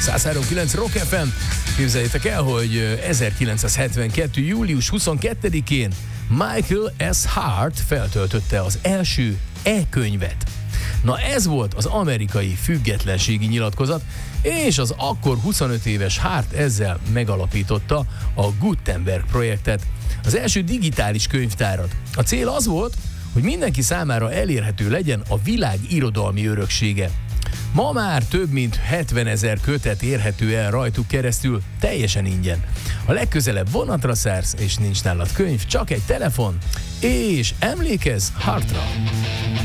103.9 Rock FM. Képzeljétek el, hogy 1972. július 22-én Michael S. Hart feltöltötte az első e-könyvet. Na ez volt az amerikai függetlenségi nyilatkozat, és az akkor 25 éves Hart ezzel megalapította a Gutenberg projektet, az első digitális könyvtárat. A cél az volt, hogy mindenki számára elérhető legyen a világ irodalmi öröksége. Ma már több mint 70 000 kötet érhető el rajtuk keresztül teljesen ingyen. A legközelebb vonatra szársz, és nincs nálad könyv, csak egy telefon, és emlékezz Hartra!